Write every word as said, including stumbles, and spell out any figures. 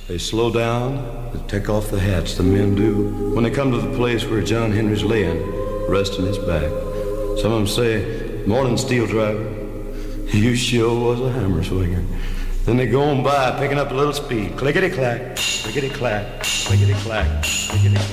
They slow down, they take off the hats, the men do, when they come to the place where John Henry's laying, resting his back. Some of them say, "Morning, steel driver. You sure was a hammer swinger." Then they go on by, picking up a little speed. Clickety-clack, clickety-clack, clickety-clack, clickety-clack.